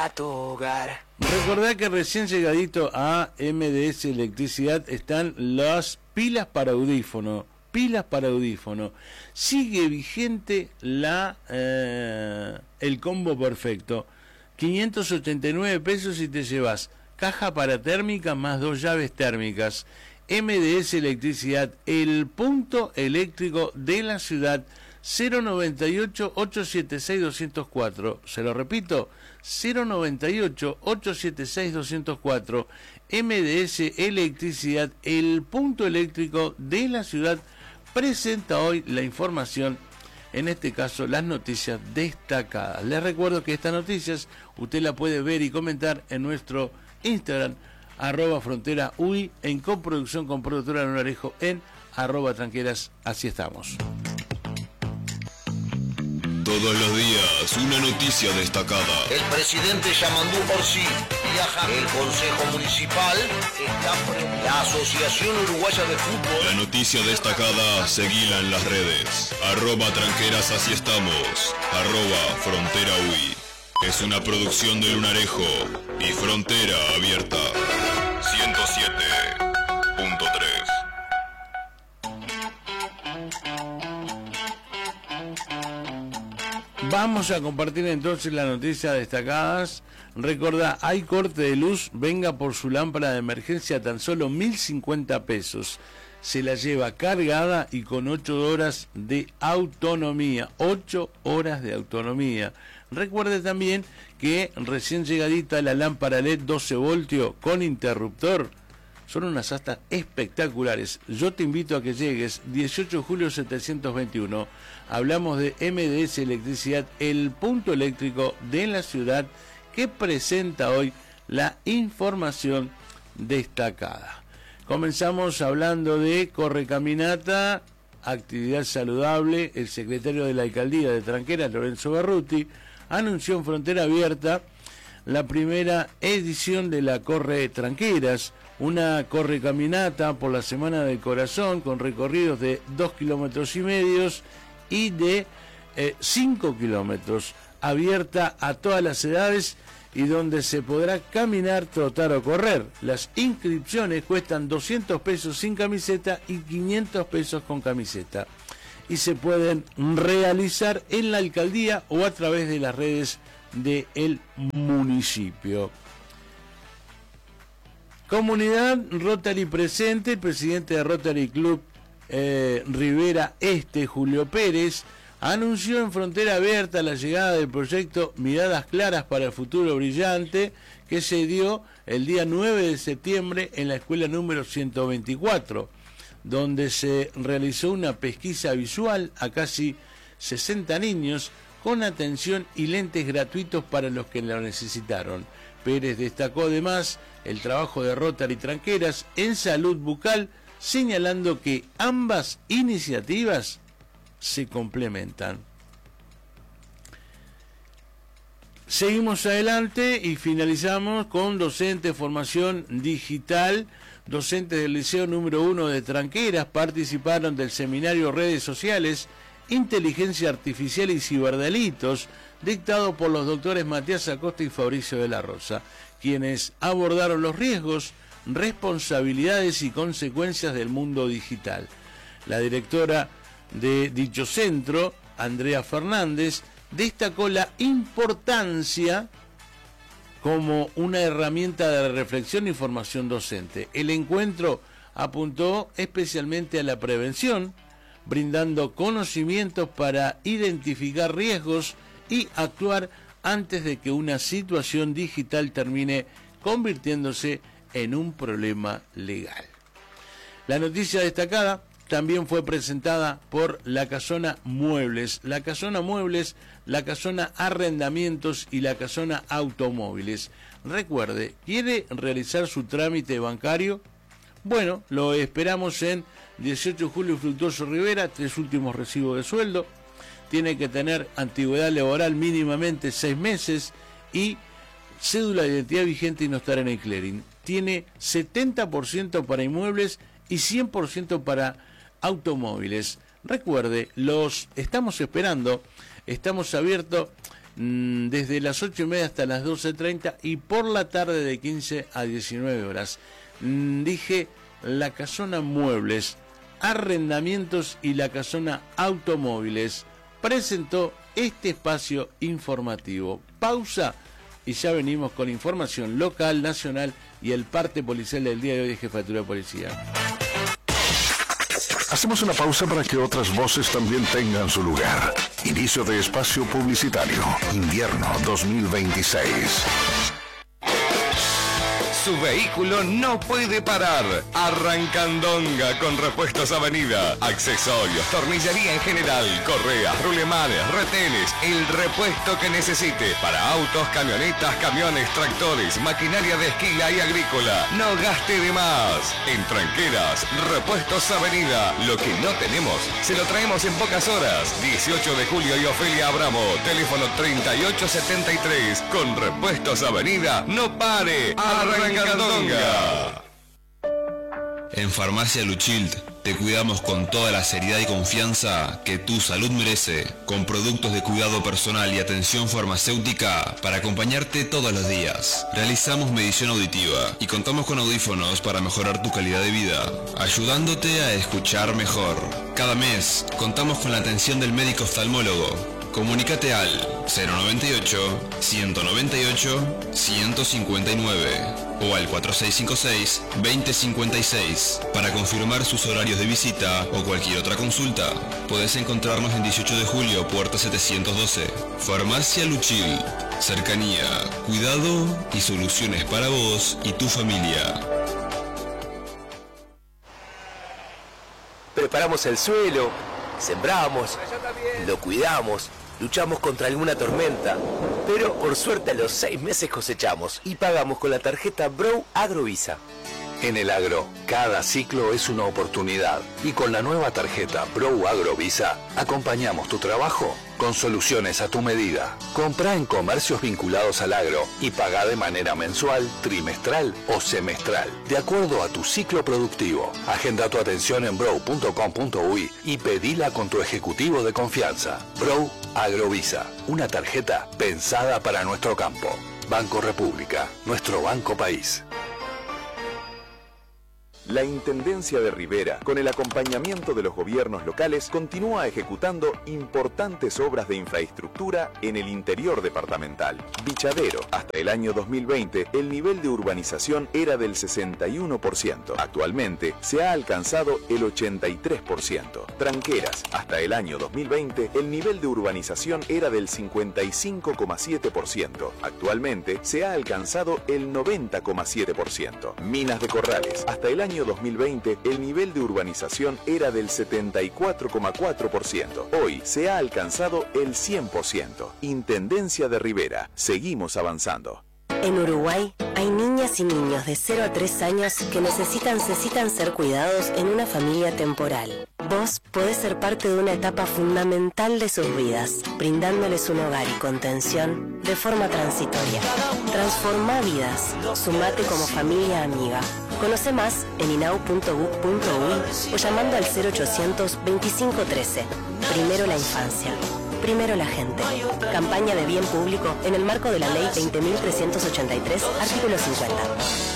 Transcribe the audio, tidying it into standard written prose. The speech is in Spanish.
a tu hogar. Recordá que recién llegadito a MDS Electricidad están las pilas para audífono. Pilas para audífono. Sigue vigente el combo perfecto. 589 pesos y te llevas caja para térmica más 2 llaves térmicas. MDS Electricidad, el punto eléctrico de la ciudad. 098-876-204. Se lo repito, 098-876-204. MDS Electricidad, el punto eléctrico de la ciudad, presenta hoy la información, en este caso las noticias destacadas. Les recuerdo que estas noticias usted la puede ver y comentar en nuestro Instagram, @fronteraui, en coproducción con productora Lunarejo en @tranqueras. Así estamos. Todos los días, una noticia destacada. El presidente Yamandú Orsi viaja. El Consejo Municipal está frente. La Asociación Uruguaya de Fútbol. La noticia destacada, seguila en las redes. @tranqueras, así estamos. @fronteraui. Es una producción de Lunarejo y Frontera Abierta. 107.3. Vamos a compartir entonces las noticias destacadas. Recordá, hay corte de luz, venga por su lámpara de emergencia, tan solo 1.050 pesos. Se la lleva cargada y con 8 horas de autonomía. 8 horas de autonomía. Recuerde también que recién llegadita la lámpara LED 12 voltios con interruptor. Son unas astas espectaculares. Yo te invito a que llegues. 18 de julio 721. Hablamos de MDS Electricidad, el punto eléctrico de la ciudad, que presenta hoy la información destacada. Comenzamos hablando de Correcaminata, actividad saludable. El secretario de la Alcaldía de Tranqueras, Lorenzo Berruti, anunció en Frontera Abierta la primera edición de la Corre Tranqueras, una correcaminata por la Semana del Corazón con recorridos de 2,5 kilómetros y de 5 kilómetros, abierta a todas las edades y donde se podrá caminar, trotar o correr. Las inscripciones cuestan 200 pesos sin camiseta y 500 pesos con camiseta, y se pueden realizar en la alcaldía o a través de las redes del municipio. Comunidad Rotary presente. El presidente de Rotary Club Rivera Este, Julio Pérez, anunció en Frontera Abierta la llegada del proyecto Miradas Claras para el Futuro Brillante, que se dio el día 9 de septiembre en la escuela número 124, donde se realizó una pesquisa visual a casi 60 niños con atención y lentes gratuitos para los que lo necesitaron. Pérez destacó además el trabajo de Rotary Tranqueras en salud bucal, señalando que ambas iniciativas se complementan. Seguimos adelante y finalizamos con docentes, formación digital. Docentes del Liceo número 1 de Tranqueras participaron del seminario Redes Sociales, Inteligencia Artificial y Ciberdelitos, dictado por los doctores Matías Acosta y Fabricio de la Rosa, quienes abordaron los riesgos, responsabilidades y consecuencias del mundo digital. La directora de dicho centro, Andrea Fernández, destacó la importancia como una herramienta de reflexión y formación docente. El encuentro apuntó especialmente a la prevención, brindando conocimientos para identificar riesgos y actuar antes de que una situación digital termine convirtiéndose en un problema legal. La noticia destacada también fue presentada por La Casona Muebles. La Casona Muebles, La Casona Arrendamientos y La Casona Automóviles. Recuerde, ¿quiere realizar su trámite bancario? Bueno, lo esperamos en 18 de julio Fructuoso Rivera, 3 últimos recibos de sueldo. Tiene que tener antigüedad laboral mínimamente 6 meses y cédula de identidad vigente y no estar en el clearing. Tiene 70% para inmuebles y 100% para automóviles. Recuerde, los estamos esperando, estamos abiertos desde las 8:30 hasta las 12:30 y por la tarde de 15 a 19 horas. Dije La Casona Muebles, Arrendamientos y La Casona Automóviles presentó este espacio informativo. Pausa y ya venimos con información local, nacional y el parte policial del día de hoy de Jefatura de Policía. Hacemos una pausa para que otras voces también tengan su lugar. Inicio de espacio publicitario. Invierno 2026. Su vehículo no puede parar. Arrancandonga con Repuestos Avenida. Accesorios, tornillería en general, correas, rulemanes, retenes, el repuesto que necesite para autos, camionetas, camiones, tractores, maquinaria de esquila y agrícola. No gaste de más. En Tranqueras, Repuestos Avenida. Lo que no tenemos, se lo traemos en pocas horas. 18 de julio y Ofelia Abramo. Teléfono 3873. Con Repuestos Avenida, no pare. Arrancandonga. En Farmacia Luchild te cuidamos con toda la seriedad y confianza que tu salud merece, con productos de cuidado personal y atención farmacéutica para acompañarte todos los días. Realizamos medición auditiva y contamos con audífonos para mejorar tu calidad de vida, ayudándote a escuchar mejor. Cada mes contamos con la atención del médico oftalmólogo. Comunícate al 098-198-159 o al 4656-2056 para confirmar sus horarios de visita o cualquier otra consulta. Podés encontrarnos en 18 de julio, puerta 712. Farmacia Luchil. Cercanía, cuidado y soluciones para vos y tu familia. Preparamos el suelo, sembramos, lo cuidamos, luchamos contra alguna tormenta, pero por suerte a los 6 meses cosechamos y pagamos con la tarjeta Bro Agrovisa. En el agro, cada ciclo es una oportunidad y con la nueva tarjeta Bro Agrovisa acompañamos tu trabajo con soluciones a tu medida. Comprá en comercios vinculados al agro y pagá de manera mensual, trimestral o semestral, de acuerdo a tu ciclo productivo. Agenda tu atención en bro.com.uy y pedila con tu ejecutivo de confianza. Bro Agrovisa, una tarjeta pensada para nuestro campo. Banco República, nuestro banco país. La Intendencia de Rivera, con el acompañamiento de los gobiernos locales, continúa ejecutando importantes obras de infraestructura en el interior departamental. Bichadero, hasta el año 2020, el nivel de urbanización era del 61%. Actualmente, se ha alcanzado el 83%. Tranqueras, hasta el año 2020, el nivel de urbanización era del 55,7%. Actualmente, se ha alcanzado el 90,7%. Minas de Corrales, hasta el año 2020, el nivel de urbanización era del 74,4%. Hoy se ha alcanzado el 100%. Intendencia de Rivera. Seguimos avanzando. En Uruguay hay niñas y niños de 0 a 3 años que necesitan ser cuidados en una familia temporal. Vos podés ser parte de una etapa fundamental de sus vidas, brindándoles un hogar y contención de forma transitoria. Transformá vidas. Sumate como familia amiga. Conoce más en inau.gov.uy o llamando al 0800 2513. Primero la infancia. Primero la gente. Campaña de bien público en el marco de la Ley 20.383, artículo 50.